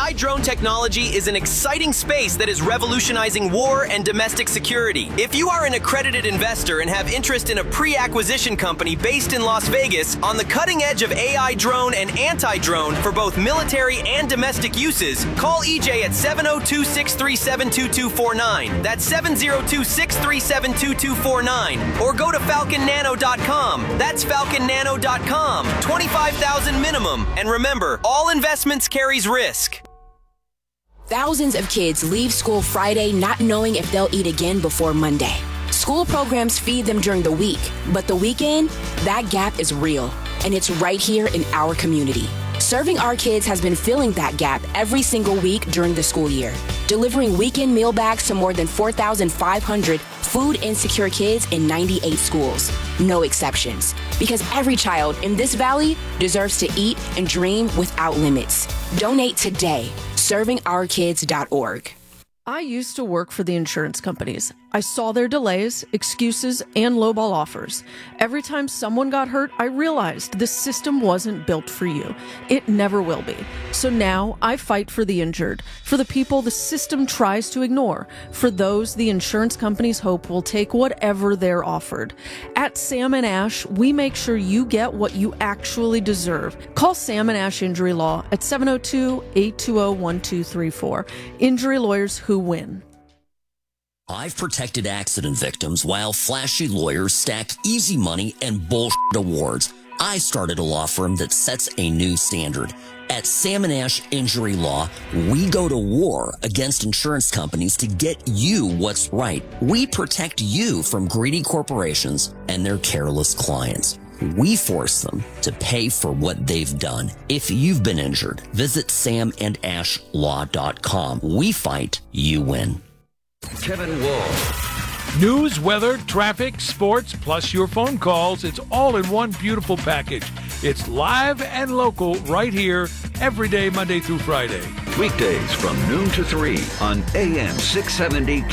AI drone technology is an exciting space that is revolutionizing war and domestic security. If you are an accredited investor and have interest in a pre-acquisition company based in Las Vegas on the cutting edge of AI drone and anti-drone for both military and domestic uses, call EJ at 702-637-2249. That's 702-637-2249. Or go to falconnano.com. That's falconnano.com. $25,000 minimum. And remember, all investments carries risk. Thousands of kids leave school Friday not knowing if they'll eat again before Monday. School programs feed them during the week, but the weekend, that gap is real, and it's right here in our community. Serving Our Kids has been filling that gap every single week during the school year, delivering weekend meal bags to more than 4,500 food-insecure kids in 98 schools. No exceptions, because every child in this valley deserves to eat and dream without limits. Donate today. ServingOurKids.org. I used to work for the insurance companies. I saw their delays, excuses, and lowball offers. Every time someone got hurt, I realized the system wasn't built for you. It never will be. So now I fight for the injured, for the people the system tries to ignore, for those the insurance companies hope will take whatever they're offered. At Sam & Ash, we make sure you get what you actually deserve. Call Sam & Ash Injury Law at 702-820-1234. Injury lawyers who win. I've protected accident victims while flashy lawyers stack easy money and bullshit awards. I started a law firm that sets a new standard. At Sam & Ash Injury Law, we go to war against insurance companies to get you what's right. We protect you from greedy corporations and their careless clients. We force them to pay for what they've done. If you've been injured, visit samandashlaw.com. We fight, you win. Kevin Wall. News, weather, traffic, sports, plus your phone calls. It's all in one beautiful package. It's live and local right here every day, Monday through Friday. Weekdays from noon to 3 on AM 670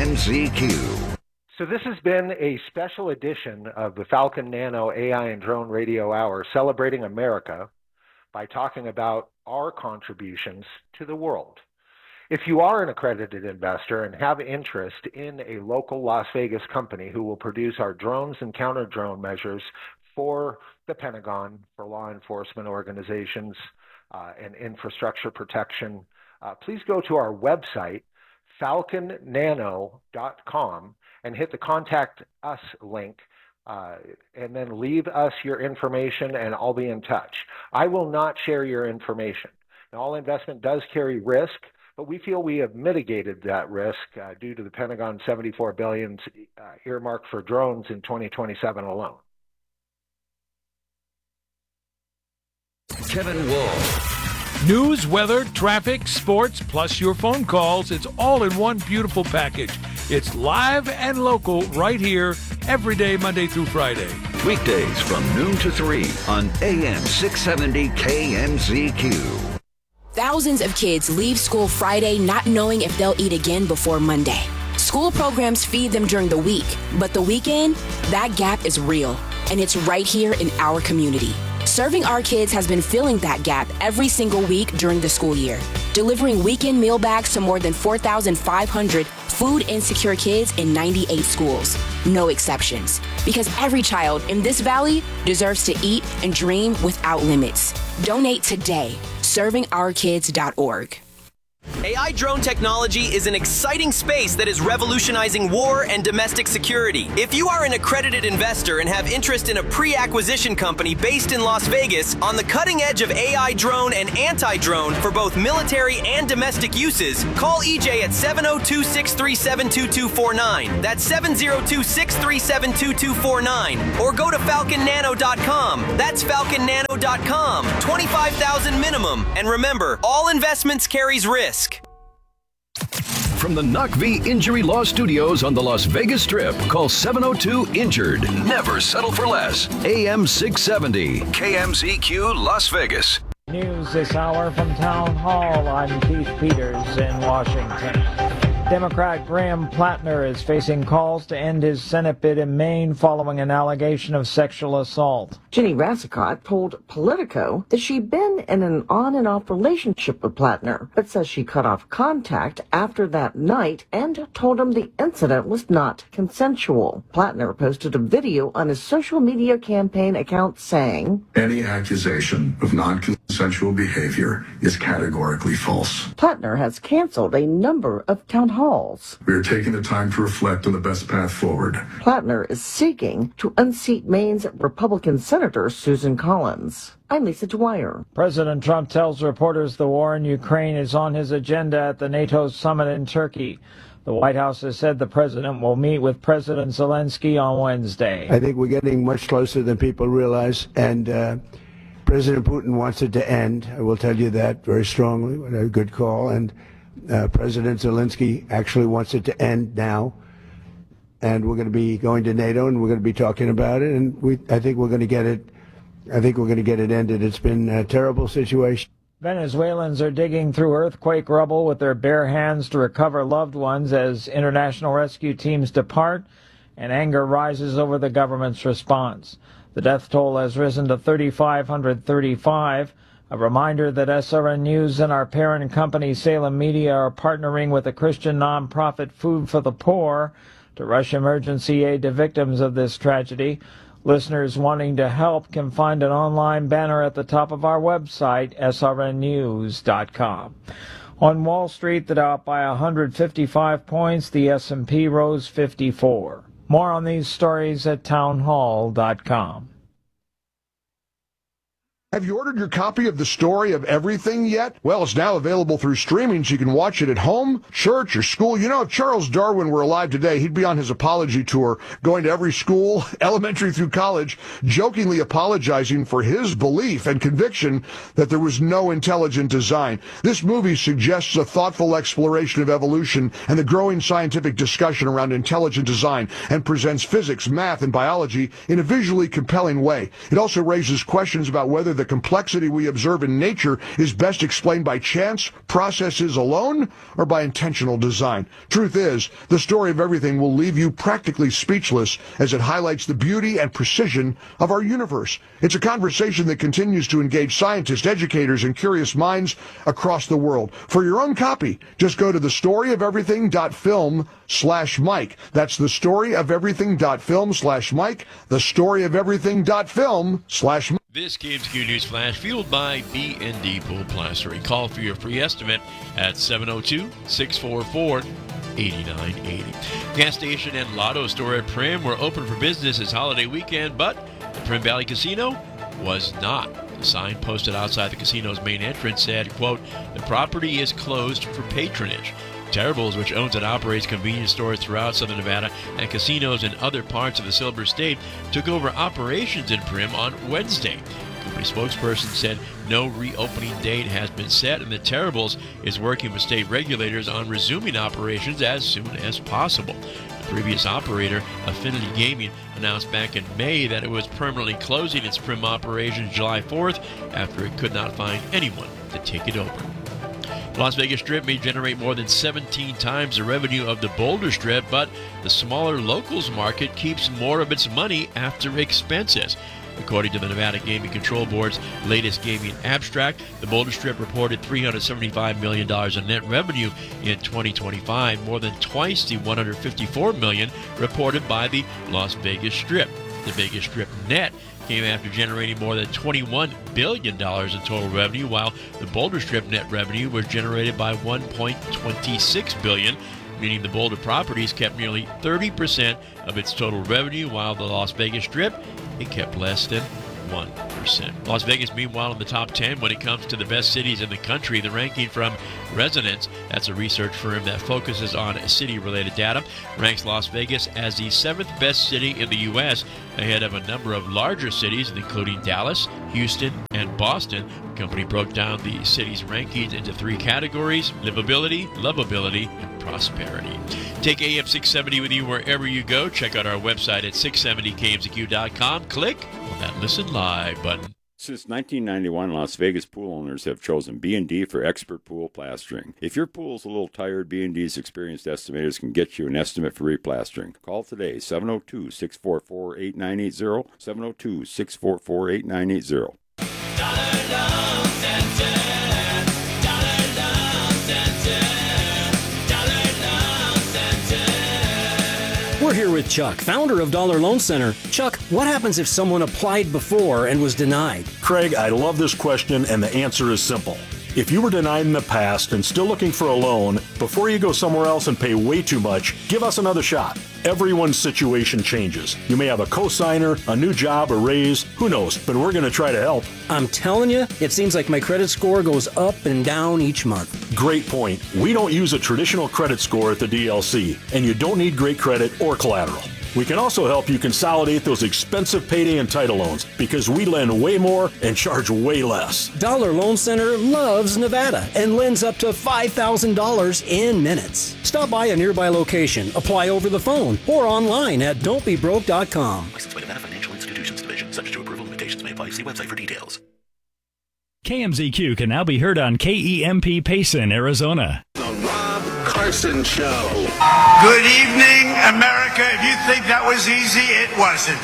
KMZQ. So this has been a special edition of the Falcon Nano AI and Drone Radio Hour, celebrating America by talking about our contributions to the world. If you are an accredited investor and have interest in a local Las Vegas company who will produce our drones and counter-drone measures for the Pentagon, for law enforcement organizations, and infrastructure protection, please go to our website, falconnano.com, and hit the Contact Us link, and then leave us your information, and I'll be in touch. I will not share your information. Now, all investment does carry risk, but we feel we have mitigated that risk due to the Pentagon's $74 billion earmarked for drones in 2027 alone. Kevin Wall. News, weather, traffic, sports, plus your phone calls. It's all in one beautiful package. It's live and local right here every day, Monday through Friday. Weekdays from noon to 3 on AM 670 KMZQ. Thousands of kids leave school Friday not knowing if they'll eat again before Monday. School programs feed them during the week, but the weekend, that gap is real, and it's right here in our community. Serving Our Kids has been filling that gap every single week during the school year, delivering weekend meal bags to more than 4,500 food-insecure kids in 98 schools. No exceptions, because every child in this valley deserves to eat and dream without limits. Donate today. ServingOurKids.org. AI drone technology is an exciting space that is revolutionizing war and domestic security. If you are an accredited investor and have interest in a pre-acquisition company based in Las Vegas on the cutting edge of AI drone and anti-drone for both military and domestic uses, call EJ at 702-637-2249. That's 702-637-2249. Or go to falconnano.com. That's falconnano.com. $25,000 minimum. And remember, all investments carries risk. From the NACV Injury Law Studios on the Las Vegas Strip, call 702-INJURED. Never settle for less. AM 670, KMZQ Las Vegas. News this hour from Town Hall. I'm Keith Peters in Washington. Democrat Graham Plattner is facing calls to end his Senate bid in Maine following an allegation of sexual assault. Ginny Rassicot told Politico that she'd been in an on and off relationship with Plattner, but says she cut off contact after that night and told him the incident was not consensual. Plattner posted a video on his social media campaign account saying, "Any accusation of non-consensual behavior is categorically false." Plattner has canceled a number of town halls. We are taking the time to reflect on the best path forward. Plattner is seeking to unseat Maine's Republican Senator Susan Collins. I'm Lisa Dwyer. President Trump tells reporters the war in Ukraine is on his agenda at the NATO summit in Turkey. The White House has said the president will meet with President Zelensky on Wednesday. I think we're getting much closer than people realize, and President Putin wants it to end. I will tell you that very strongly. What a good call. And President Zelensky actually wants it to end now. And we're going to be going to NATO, and we're going to be talking about it. And I think we're going to get it. I think we're going to get it ended. It's been a terrible situation. Venezuelans are digging through earthquake rubble with their bare hands to recover loved ones as international rescue teams depart, and anger rises over the government's response. The death toll has risen to 3,535. A reminder that SRN News and our parent company Salem Media are partnering with the Christian nonprofit Food for the Poor to rush emergency aid to victims of this tragedy. Listeners wanting to help can find an online banner at the top of our website, srnnews.com. On Wall Street, the Dow up by 155 points, the S&P rose 54. More on these stories at townhall.com. Have you ordered your copy of The Story of Everything yet? Well, it's now available through streaming, so you can watch it at home, church, or school. You know, if Charles Darwin were alive today, he'd be on his apology tour, going to every school, elementary through college, jokingly apologizing for his belief and conviction that there was no intelligent design. This movie suggests a thoughtful exploration of evolution and the growing scientific discussion around intelligent design, and presents physics, math, and biology in a visually compelling way. It also raises questions about whether the complexity we observe in nature is best explained by chance processes alone or by intentional design. Truth is, The Story of Everything will leave you practically speechless as it highlights the beauty and precision of our universe. It's a conversation that continues to engage scientists, educators, and curious minds across the world. For your own copy, just go to thestoryofeverything.film/Mike. That's thestoryofeverything.film/Mike. Thestoryofeverything.film/Mike. This KMZQ News Flash fueled by B&D Pool Plastering. Call for your free estimate at 702-644-8980. Gas station and lotto store at Primm were open for business this holiday weekend, but the Primm Valley Casino was not. The sign posted outside the casino's main entrance said, quote, "The property is closed for patronage." Terrible's, which owns and operates convenience stores throughout Southern Nevada and casinos in other parts of the Silver State, took over operations in Primm on Wednesday. The company spokesperson said no reopening date has been set, and the Terrible's is working with state regulators on resuming operations as soon as possible. The previous operator, Affinity Gaming, announced back in May that it was permanently closing its Primm operations July 4th after it could not find anyone to take it over. Las Vegas Strip may generate more than 17 times the revenue of the Boulder Strip, but the smaller locals market keeps more of its money after expenses. According to the Nevada Gaming Control Board's latest gaming abstract, the Boulder Strip reported $375 million in net revenue in 2025, more than twice the $154 million reported by the Las Vegas Strip. The Vegas Strip net came after generating more than $21 billion in total revenue, while the Boulder Strip net revenue was generated by $1.26 billion, meaning the Boulder properties kept nearly 30% of its total revenue, while the Las Vegas Strip, it kept less than 1%. Las Vegas, meanwhile, in the top 10 when it comes to the best cities in the country. The ranking from Resonance, that's a research firm that focuses on city-related data, ranks Las Vegas as the 7th best city in the U.S., ahead of a number of larger cities, including Dallas, Houston, and Boston. The company broke down the city's rankings into 3 categories: livability, lovability, and prosperity. Take AM 670 with you wherever you go. Check out our website at 670kmzq.com. Click on that Listen Live button. Since 1991, Las Vegas pool owners have chosen B&D for expert pool plastering. If your pool's a little tired, B&D's experienced estimators can get you an estimate for replastering. Call today, 702-644-8980, 702-644-8980. We're here with Chuck, founder of Dollar Loan Center. Chuck, what happens if someone applied before and was denied? Craig, I love this question, and the answer is simple. If you were denied in the past and still looking for a loan, before you go somewhere else and pay way too much, give us another shot. Everyone's situation changes. You may have a cosigner, a new job, a raise, who knows, but we're going to try to help. I'm telling you, it seems like my credit score goes up and down each month. Great point. We don't use a traditional credit score at the DLC, and you don't need great credit or collateral. We can also help you consolidate those expensive payday and title loans because we lend way more and charge way less. Dollar Loan Center loves Nevada and lends up to $5,000 in minutes. Stop by a nearby location, apply over the phone, or online at don'tbebroke.com. Licensed by Nevada Financial Institutions Division. Subject to approval, limitations may apply. See website for details. KMZQ can now be heard on KEMP Payson, Arizona. The Rob Carson Show. Good evening, America. If you think that was easy, it wasn't.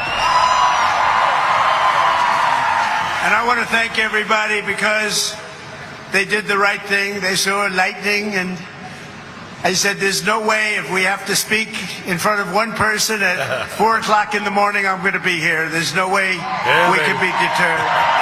And I want to thank everybody because they did the right thing. They saw lightning, and I said, there's no way if we have to speak in front of one person at 4 o'clock in the morning, I'm going to be here. There's no way we can be deterred.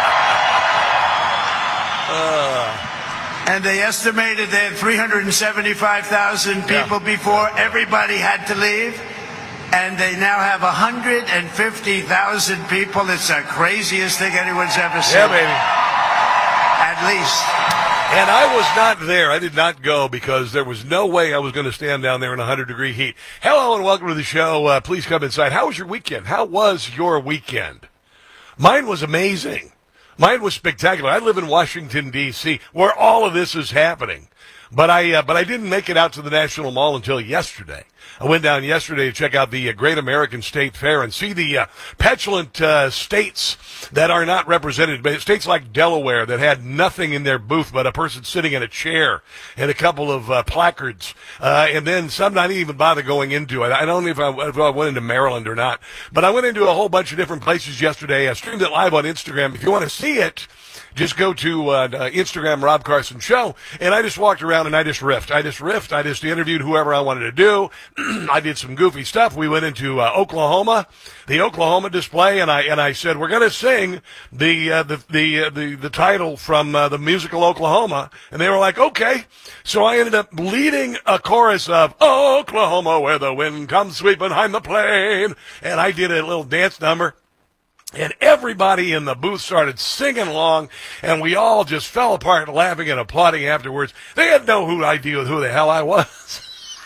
And they estimated they had 375,000 people before everybody had to leave. And they now have 150,000 people. It's the craziest thing anyone's ever seen. Yeah, baby. At least. And I was not there. I did not go because there was no way I was going to stand down there in 100-degree heat. Hello and welcome to the show. Please come inside. How was your weekend? How was your weekend? Mine was amazing. Mine was spectacular. I live in Washington, D.C., where all of this is happening. But I didn't make it out to the National Mall until yesterday. I went down yesterday to check out the Great American State Fair and see the petulant states that are not represented. States like Delaware that had nothing in their booth but a person sitting in a chair and a couple of placards. And then some not even bother going into it. I don't know if I went into Maryland or not. But I went into a whole bunch of different places yesterday. I streamed it live on Instagram. If you want to see it, just go to Instagram, Rob Carson Show, and I just walked around and I just riffed. I just interviewed whoever I wanted to do. I did some goofy stuff. We went into Oklahoma, the Oklahoma display, and I said we're going to sing the title from the musical Oklahoma, and they were like, okay. So I ended up leading a chorus of Oklahoma, where the wind comes sweeping behind the plain, and I did a little dance number. And everybody in the booth started singing along, and we all just fell apart laughing and applauding afterwards. They had no idea who the hell I was.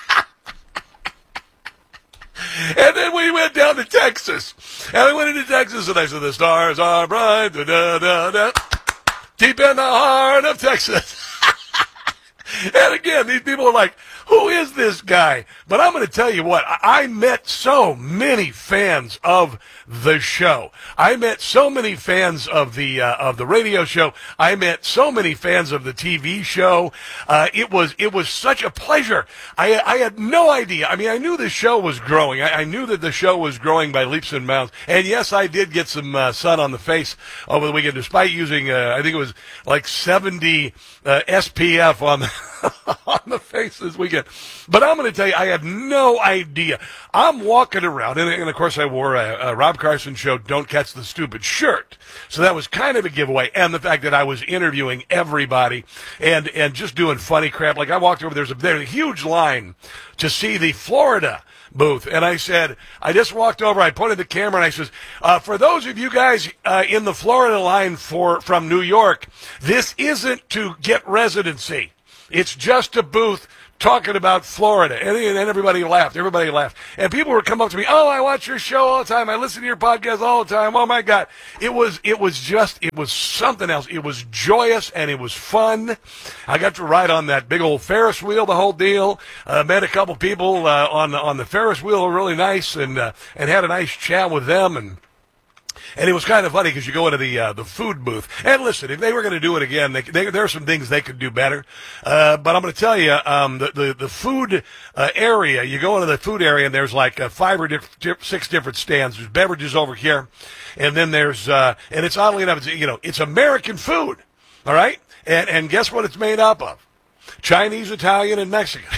And then we went down to Texas. And I went into Texas, and I said, the stars are bright, da, da, da, da, deep in the heart of Texas. And again, these people are like, who is this guy? But I'm going to tell you what, I met so many fans of the show. I met so many fans of the radio show. I met so many fans of the TV show. It was such a pleasure. I had no idea. I mean, I knew the show was growing. I knew that the show was growing by leaps and bounds. And yes, I did get some sun on the face over the weekend, despite using, I think it was like 70 SPF on the face this weekend. But I'm going to tell you, I had no idea. I'm walking around, and of course I wore a Rob Carson Show Don't Catch the Stupid shirt. So that was kind of a giveaway. And the fact that I was interviewing everybody and just doing funny crap. Like I walked over, there's a huge line to see the Florida booth. And I said, I just walked over, I pointed the camera, and I says, for those of you guys in the Florida line from New York, this isn't to get residency. It's just a booth talking about Florida. And everybody laughed. And people would come up to me, oh, I watch your show all the time. I listen to your podcast all the time. Oh, my God. It was something else. It was joyous, and it was fun. I got to ride on that big old Ferris wheel, the whole deal. Met a couple people on the Ferris wheel, really nice, and had a nice chat with them. And And it was kind of funny because you go into the food booth. And listen, if they were going to do it again, there are some things they could do better. But I'm going to tell you, the food area, you go into the food area and there's like 5 or 6 different stands. There's beverages over here. And then there's, and it's oddly enough, it's American food. All right? And guess what it's made up of? Chinese, Italian, and Mexican.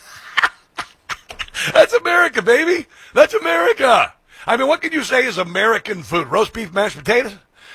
That's America, baby. That's America. I mean, what can you say is American food? Roast beef, mashed potatoes?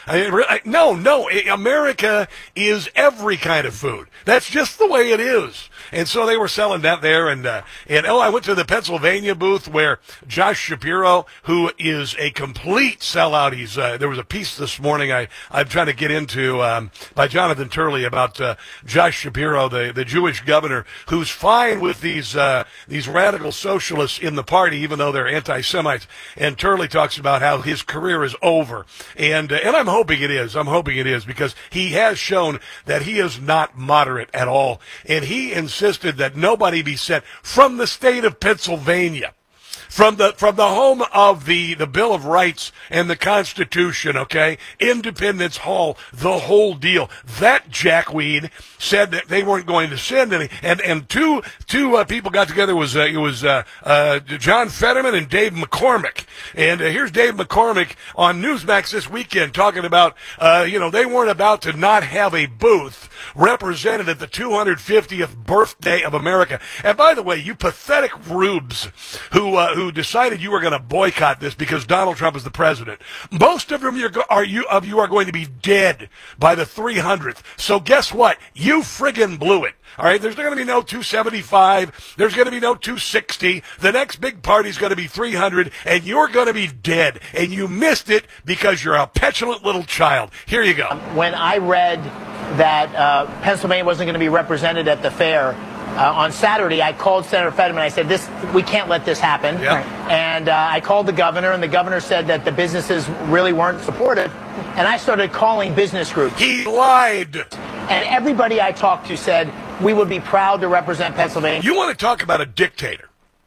No. America is every kind of food. That's just the way it is. And so they were selling that there. And I went to the Pennsylvania booth where Josh Shapiro, who is a complete sellout, there was a piece this morning I'm trying to get into by Jonathan Turley about Josh Shapiro, the Jewish governor, who's fine with these radical socialists in the party, even though they're anti-Semites. And Turley talks about how his career is over. And I'm hoping it is. I'm hoping it is because he has shown that he is not moderate at all. And he insisted that nobody be sent from the state of Pennsylvania, from the home of the Bill of Rights and the Constitution, okay? Independence Hall, the whole deal. That jackweed said that they weren't going to send any. And two people got together. It was John Fetterman and Dave McCormick. And here's Dave McCormick on Newsmax this weekend talking about, they weren't about to not have a booth represented at the 250th birthday of America. And by the way, you pathetic rubes who decided you were going to boycott this because Donald Trump is the president, most of them you are going to be dead by the 300th. So guess what? You friggin' blew it. All right, there's going to be no 275. There's going to be no 260. The next big party's going to be 300, and you're going to be dead. And you missed it because you're a petulant little child. Here you go. When I read that Pennsylvania wasn't going to be represented at the fair on Saturday, I called Senator Fetterman. I said, we can't let this happen. Yep. And I called the governor, and the governor said that the businesses really weren't supportive. And I started calling business groups. He lied. And everybody I talked to said, we would be proud to represent Pennsylvania. You want to talk about a dictator?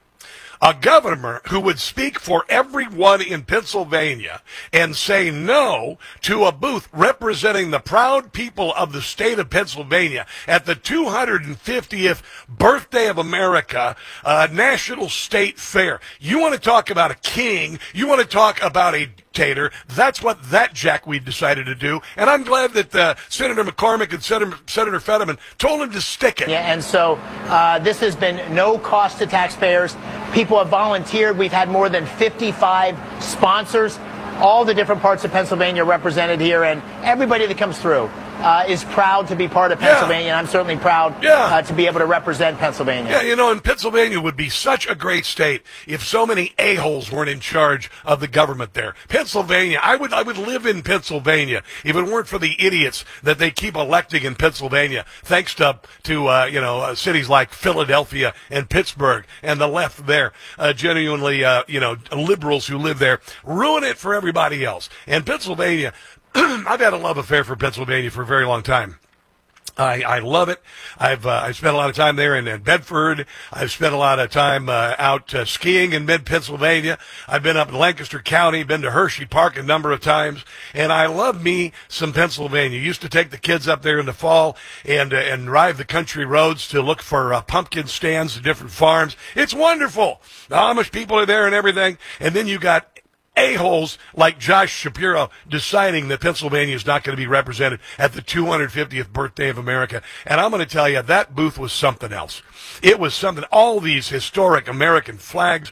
A governor who would speak for everyone in Pennsylvania and say no to a booth representing the proud people of the state of Pennsylvania at the 250th birthday of America National State Fair. You want to talk about a king? You want to talk about a dictator? That's what that jackweed decided to do. And I'm glad that Senator McCormick and Senator Fetterman told him to stick it. Yeah, and so this has been no cost to taxpayers. People have volunteered. We've had more than 55 sponsors, all the different parts of Pennsylvania represented here, and everybody that comes through is proud to be part of Pennsylvania, and I'm certainly proud to be able to represent Pennsylvania. Yeah, and Pennsylvania would be such a great state if so many a-holes weren't in charge of the government there. Pennsylvania, I would live in Pennsylvania if it weren't for the idiots that they keep electing in Pennsylvania, thanks to cities like Philadelphia and Pittsburgh and the left there, genuinely, liberals who live there, ruin it for everybody else. And Pennsylvania, I've had a love affair for Pennsylvania for a very long time. I love it. I've spent a lot of time there in Bedford. I've spent a lot of time out skiing in mid-Pennsylvania. I've been up in Lancaster County, been to Hershey Park a number of times, and I love me some Pennsylvania. Used to take the kids up there in the fall and drive the country roads to look for pumpkin stands at different farms. It's wonderful. The Amish people are there and everything, and then you got a-holes like Josh Shapiro deciding that Pennsylvania is not going to be represented at the 250th birthday of America. And I'm going to tell you, that booth was something else. It was something. All these historic American flags,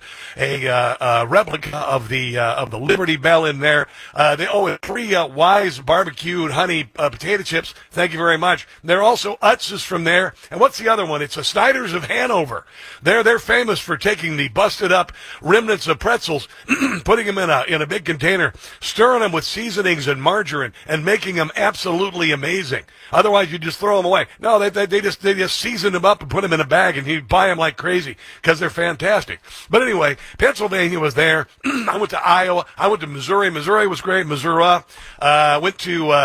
a replica of the Liberty Bell in there. Free Wise barbecued honey potato chips. Thank you very much. There are also Utz's from there. And what's the other one? It's the Snyder's of Hanover. They're famous for taking the busted up remnants of pretzels, putting them in a big container, stirring them with seasonings and margarine, and making them absolutely amazing. Otherwise, you just throw them away. No, they just season them up and put them in a bag, and you buy them like crazy because they're fantastic. But anyway, Pennsylvania was there. I went to Iowa. I went to Missouri. Missouri was great. Missouri. I went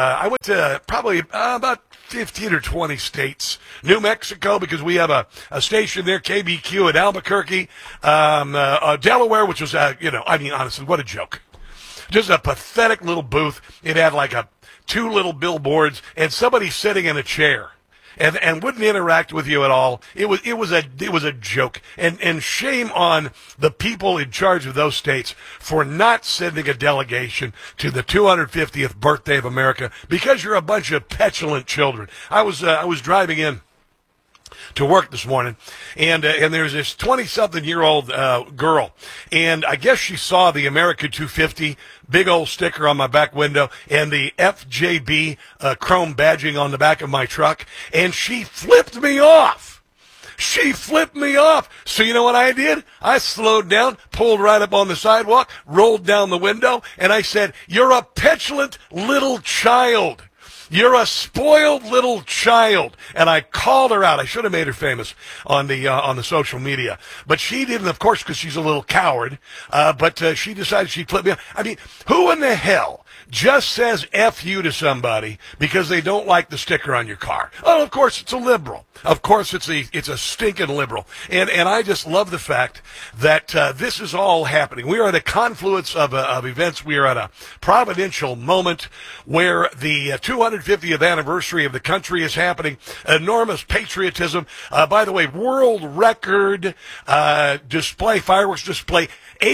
to probably about 15 or 20 states. New Mexico, because we have a station there, KBQ at Albuquerque. Delaware, which was, honestly, what a joke. just a pathetic little booth. It had like two little billboards and somebody sitting in a chair. And wouldn't interact with you at all. It was a joke. And shame on the people in charge of those states for not sending a delegation to the 250th birthday of America because you're a bunch of petulant children. I was driving in to work this morning, and there's this 20-something-year-old girl, and I guess she saw the America 250 big old sticker on my back window and the FJB chrome badging on the back of my truck, and she flipped me off. She flipped me off. So you know what I did? I slowed down, pulled right up on the sidewalk, rolled down the window, and I said, "You're a petulant little child. You're a spoiled little child." And I called her out. I should have made her famous on the social media, but she didn't, of course, because she's a little coward. But she decided she'd flip me off. I mean, who in the hell just says F you to somebody because they don't like the sticker on your car? Oh, of course it's a liberal. Of course it's a stinking liberal. And I just love the fact that this is all happening. We are at a confluence of events. We are at a providential moment where the 250th anniversary of the country is happening. Enormous patriotism. By the way, world record fireworks display.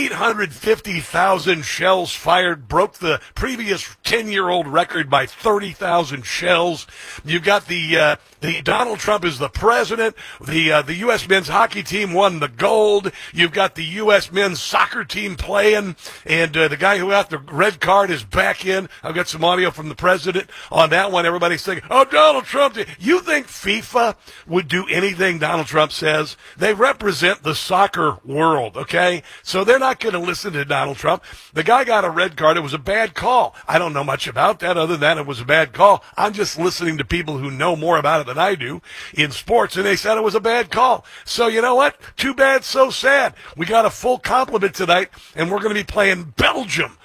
850,000 shells fired, broke the previous 10-year-old record by 30,000 shells. You've got the Donald Trump is the president. The U.S. men's hockey team won the gold. You've got the U.S. men's soccer team playing, and the guy who got the red card is back in. I've got some audio from the president on that one. Everybody's thinking, "Oh, Donald Trump." You think FIFA would do anything Donald Trump says? They represent the soccer world, okay? So they're not going to listen to Donald Trump. The guy got a red card. It was a bad call. I don't know much about that other than it was a bad call. I'm just listening to people who know more about it than I do in sports, and they said it was a bad call. So you know what? Too bad, so sad. We got a full complement tonight, and we're going to be playing Belgium.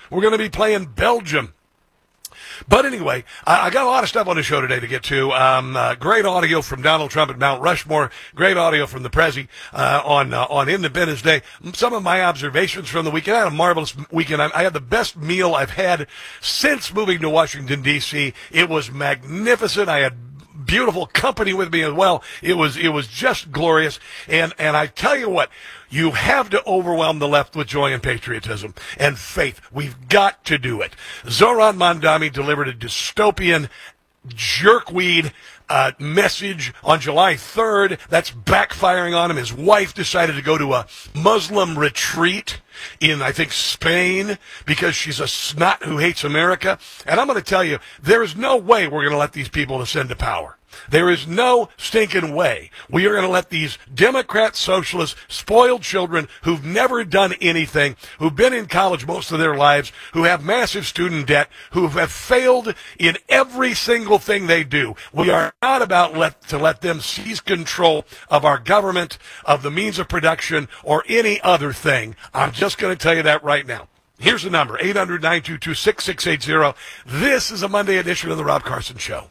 But anyway, I got a lot of stuff on the show today to get to. Great audio from Donald Trump at Mount Rushmore. Great audio from the Prezi on Independence Day. Some of my observations from the weekend. I had a marvelous weekend. I had the best meal I've had since moving to Washington, D.C. It was magnificent. I had beautiful company with me as well. It was just glorious. And I tell you what, you have to overwhelm the left with joy and patriotism and faith. We've got to do it. Zoran Mandami delivered a dystopian jerkweed message on July 3rd. That's backfiring on him. His wife decided to go to a Muslim retreat in, I think, Spain because she's a snot who hates America. And I'm going to tell you, there is no way we're going to let these people ascend to power. There is no stinking way we are going to let these Democrat, socialist, spoiled children who've never done anything, who've been in college most of their lives, who have massive student debt, who have failed in every single thing they do. We are not about to let them seize control of our government, of the means of production, or any other thing. I'm just going to tell you that right now. Here's the number, 800-922-6680. This is a Monday edition of The Rob Carson Show.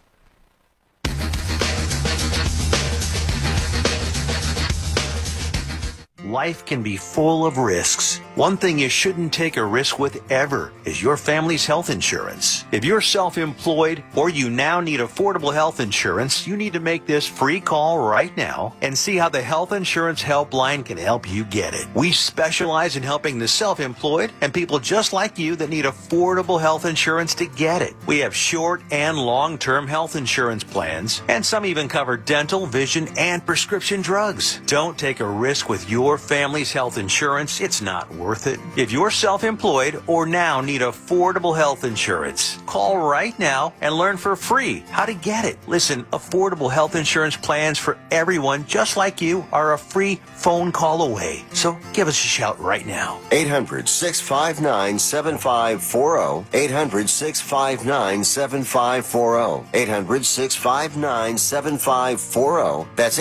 Life can be full of risks. One thing you shouldn't take a risk with ever is your family's health insurance. If you're self-employed or you now need affordable health insurance, you need to make this free call right now and see how the Health Insurance Helpline can help you get it. We specialize in helping the self-employed and people just like you that need affordable health insurance to get it. We have short and long-term health insurance plans, and some even cover dental, vision, and prescription drugs. Don't take a risk with your family's health insurance. It's not worth it. If you're self-employed or now need affordable health insurance, call right now and learn for free how to get it. Listen, affordable health insurance plans for everyone just like you are a free phone call away. So give us a shout right now. 800-659-7540. 800-659-7540. 800-659-7540. That's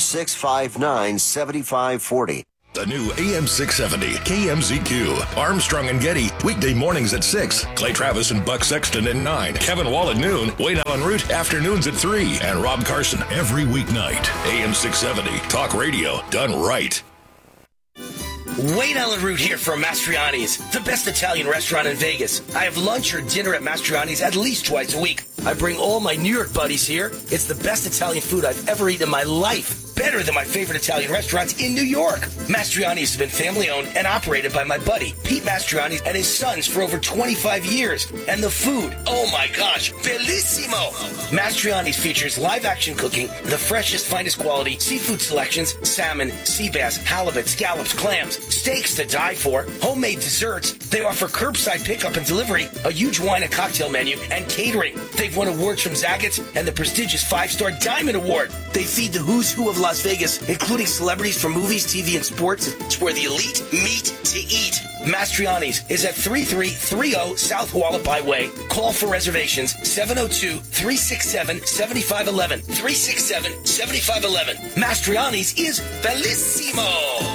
800-659-7540. The new AM 670 KMZQ. Armstrong and Getty, weekday mornings at 6. Clay Travis and Buck Sexton at 9. Kevin Wall at noon. Wayne Allen Root, afternoons at 3. And Rob Carson every weeknight. AM 670. Talk radio done right. Wayne Allen Root here from Mastriani's, the best Italian restaurant in Vegas. I have lunch or dinner at Mastriani's at least twice a week. I bring all my New York buddies here. It's the best Italian food I've ever eaten in my life. Better than my favorite Italian restaurants in New York. Mastriani's has been family-owned and operated by my buddy, Pete Mastriani, and his sons for over 25 years. And the food, oh my gosh, bellissimo! Mastriani's features live-action cooking, the freshest, finest quality, seafood selections, salmon, sea bass, halibut, scallops, clams, steaks to die for, homemade desserts. They offer curbside pickup and delivery, a huge wine and cocktail menu, and catering. They've won awards from Zagat's and the prestigious 5-Star Diamond Award. They feed the who's who of Las Vegas, including celebrities from movies, TV, and sports. It's where the elite meet to eat. Mastriani's is at 3330 South Hualapai Way. Call for reservations 702-367-7511. 367-7511. Mastriani's is bellissimo.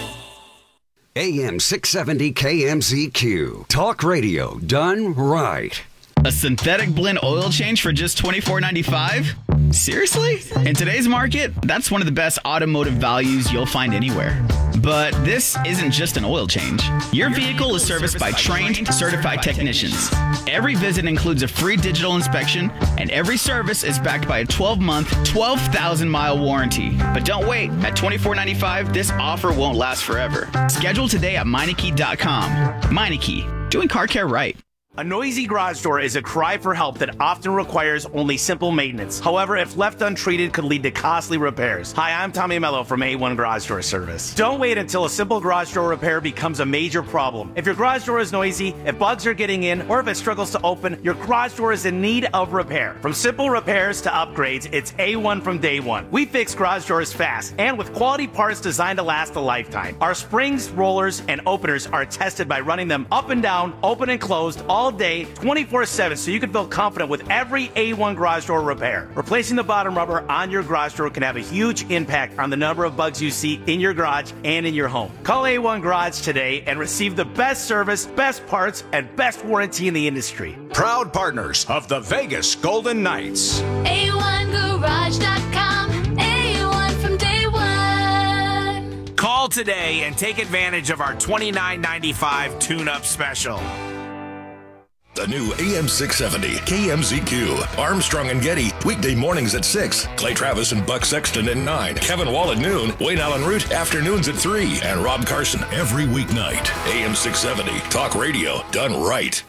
AM 670 KMZQ. Talk radio done right. A synthetic blend oil change for just $24.95? Seriously? In today's market, that's one of the best automotive values you'll find anywhere. But this isn't just an oil change. Your vehicle is serviced by trained, certified technicians. Every visit includes a free digital inspection, and every service is backed by a 12-month, 12,000-mile warranty. But don't wait. At $24.95, this offer won't last forever. Schedule today at Meineke.com. Meineke, doing car care right. A noisy garage door is a cry for help that often requires only simple maintenance. However, if left untreated, could lead to costly repairs. Hi, I'm Tommy Mello from A1 Garage Door Service. Don't wait until a simple garage door repair becomes a major problem. If your garage door is noisy, if bugs are getting in, or if it struggles to open, your garage door is in need of repair. From simple repairs to upgrades, it's A1 from day one. We fix garage doors fast and with quality parts designed to last a lifetime. Our springs, rollers, and openers are tested by running them up and down, open and closed, all day, 24/7, so you can feel confident with every A1 garage door repair. Replacing the bottom rubber on your garage door can have a huge impact on the number of bugs you see in your garage and in your home. Call A1 Garage today and receive the best service, best parts, and best warranty in the industry. Proud partners of the Vegas Golden Knights. A1Garage.com. A1 from day one. Call today and take advantage of our $29.95 tune-up special. The new AM 670 KMZQ. Armstrong and Getty, weekday mornings at 6. Clay Travis and Buck Sexton at 9. Kevin Wall at noon. Wayne Allen Root, afternoons at 3. And Rob Carson every weeknight. AM 670. Talk radio done right.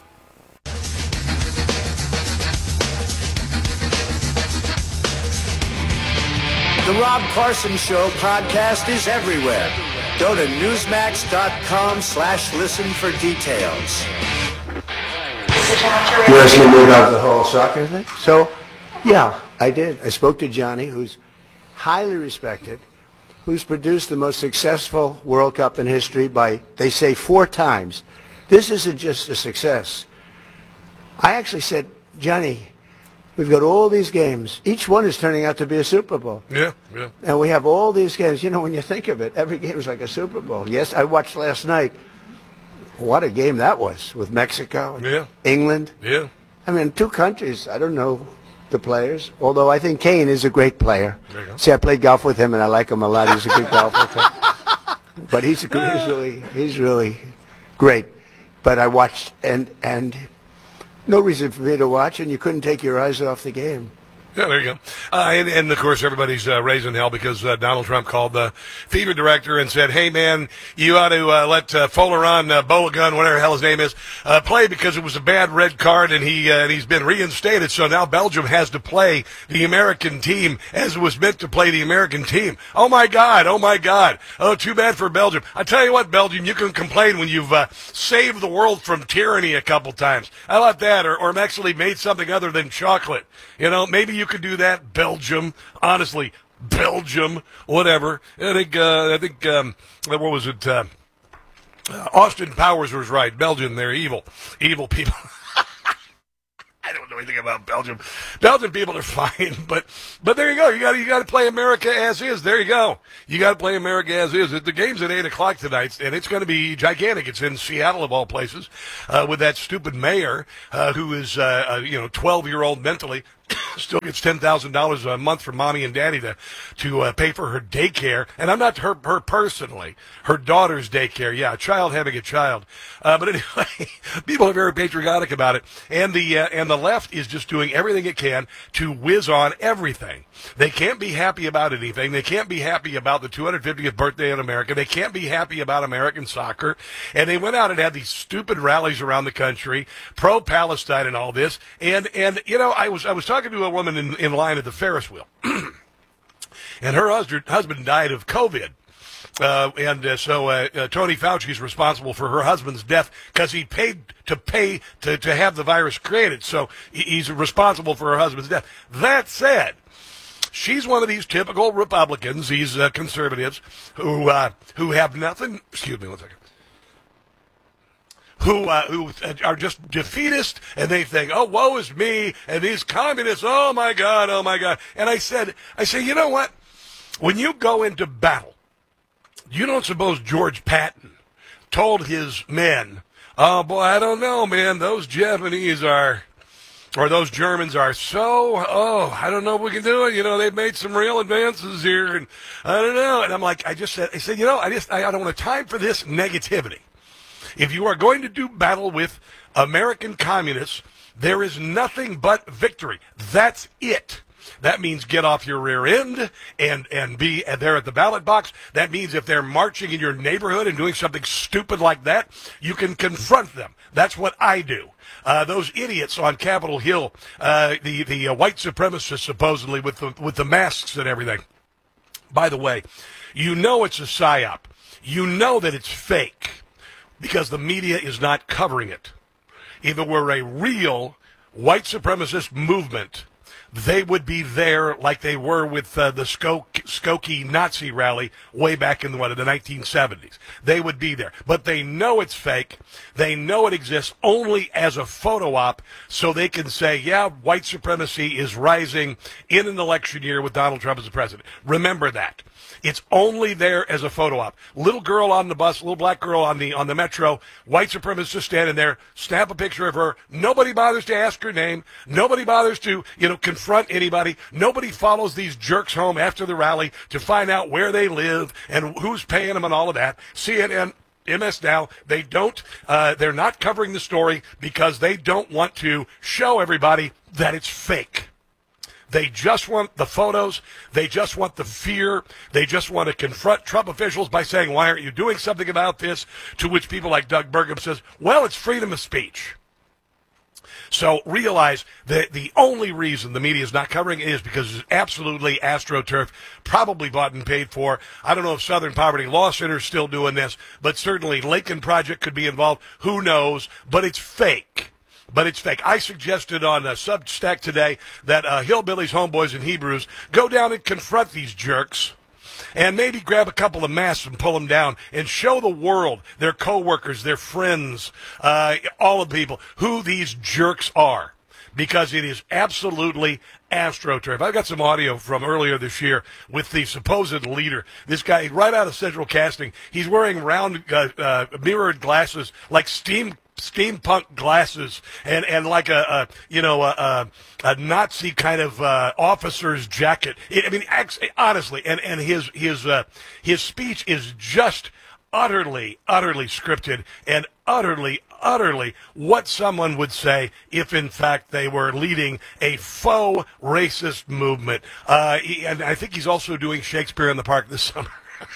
The Rob Carson Show podcast is everywhere. Go to Newsmax.com/listen for details. You're asking me about the whole soccer thing? So, yeah, I did. I spoke to Johnny, who's highly respected, who's produced the most successful World Cup in history by, they say, 4 times. This isn't just a success. I actually said, Johnny, we've got all these games. Each one is turning out to be a Super Bowl. Yeah, yeah. And we have all these games. You know, when you think of it, every game is like a Super Bowl. Yes, I watched last night. What a game that was with Mexico and England. Yeah. I mean, 2 countries. I don't know the players, although I think Kane is a great player. There you go. See, I played golf with him, and I like him a lot. He's a good golfer. But he's really great. But I watched, and no reason for me to watch, and you couldn't take your eyes off the game. Yeah, there you go. And of course, everybody's raising hell because Donald Trump called the FIFA director and said, hey, man, you ought to let Folarin Balogun, whatever the hell his name is, play because it was a bad red card, and he's been reinstated. So now Belgium has to play the American team as it was meant to play the American team. Oh, my God. Oh, my God. Oh, too bad for Belgium. I tell you what, Belgium, you can complain when you've saved the world from tyranny a couple times. How about that? Or actually made something other than chocolate. You know, maybe you could do that, Belgium. Honestly, Belgium, whatever. I think what was it? Austin Powers was right. Belgium, they're evil people. I don't know anything about Belgium. Belgian people are fine, but there you go. You got to play America as is. There you go. You got to play America as is. The game's at 8:00 tonight, and it's going to be gigantic. It's in Seattle of all places, with that stupid mayor who is 12-year-old mentally. still gets $10,000 a month from mommy and daddy to pay for her daycare, and I'm not her personally, her daughter's daycare. Yeah, a child having a child. But anyway, people are very patriotic about it, and the left is just doing everything it can to whiz on everything. They can't be happy about anything. They can't be happy about the 250th birthday in America. They can't be happy about American soccer. And they went out and had these stupid rallies around the country, pro-Palestine and all this. And you know, I was talking to a woman in line at the Ferris wheel, and her husband died of COVID. So Tony Fauci is responsible for her husband's death because he paid to have the virus created. So he's responsible for her husband's death. That said, she's one of these typical Republicans, these conservatives who have nothing. Excuse me one second. Who are just defeatist, and they think, oh, woe is me, and these communists, oh my God. And I say, you know what? When you go into battle, you don't suppose George Patton told his men, oh boy, I don't know, man, those Japanese or those Germans are so, I don't know if we can do it. You know, they've made some real advances here, and I don't know. And I'm like, I said, you know, I don't want time for this negativity. If you are going to do battle with American communists, there is nothing but victory. That's it. That means get off your rear end and be there at the ballot box. That means if they're marching in your neighborhood and doing something stupid like that, you can confront them. That's what I do. Those idiots on Capitol Hill, the white supremacists supposedly with the masks and everything. By the way, you know it's a psyop. You know that it's fake because the media is not covering it. If it were a real white supremacist movement, they would be there like they were with the Skokie Nazi rally way back in the 1970s. They would be there. But they know it's fake. They know it exists only as a photo op so they can say, yeah, white supremacy is rising in an election year with Donald Trump as the president. Remember that. It's only there as a photo op. Little girl on the bus, little black girl on the metro, white supremacist standing there, snap a picture of her. Nobody bothers to ask her name. Nobody bothers to, confront anybody. Nobody follows these jerks home after the rally to find out where they live and who's paying them and all of that. CNN, MS Now, they don't, they're not covering the story because they don't want to show everybody that it's fake. They just want the photos. They just want the fear. They just want to confront Trump officials by saying, why aren't you doing something about this? To which people like Doug Burgum says, well, it's freedom of speech. So realize that the only reason the media is not covering it is because it's absolutely AstroTurf, probably bought and paid for. I don't know if Southern Poverty Law Center is still doing this, but certainly Lincoln Project could be involved. Who knows? But it's fake. I suggested on a Substack today that Hillbillies, Homeboys, and Hebrews go down and confront these jerks and maybe grab a couple of masks and pull them down and show the world, their coworkers, their friends, all of the people, who these jerks are. Because it is absolutely AstroTurf. I've got some audio from earlier this year with the supposed leader. This guy, right out of Central Casting, he's wearing round mirrored glasses like steampunk glasses and like a Nazi kind of officer's jacket. Honestly, and his speech is just utterly scripted and utterly what someone would say if in fact they were leading a faux racist movement. And I think he's also doing Shakespeare in the Park this summer.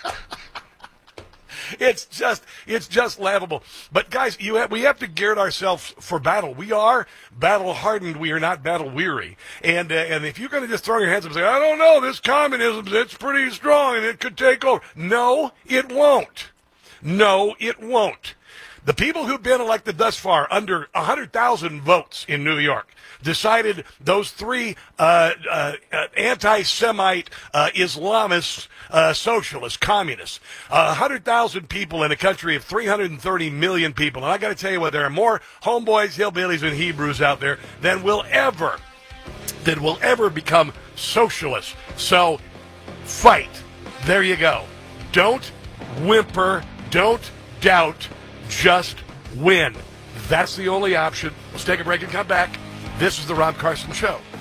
It's just laughable. But guys, we have to gird ourselves for battle. We are battle hardened. We are not battle weary. And if you're going to just throw your hands up and say, I don't know, this communism, it's pretty strong and it could take over. No, it won't. No, it won't. The people who've been elected thus far, under 100,000 votes in New York, decided those three anti-Semite Islamist socialists, communists, 100,000 people in a country of 330 million people. And I got to tell you what, there are more homeboys, hillbillies, and Hebrews out there than will ever become socialists. So fight. There you go. Don't whimper. Don't doubt. Just win. That's the only option. Let's take a break and come back. This is the Rob Carson Show.